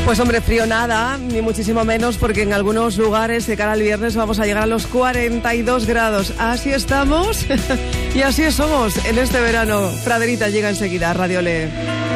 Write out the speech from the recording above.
Pues hombre, frío nada, ni muchísimo menos, porque en algunos lugares de cara al viernes vamos a llegar a los 42 grados. Así estamos y así somos en este verano. Praderita llega enseguida, Radio Le.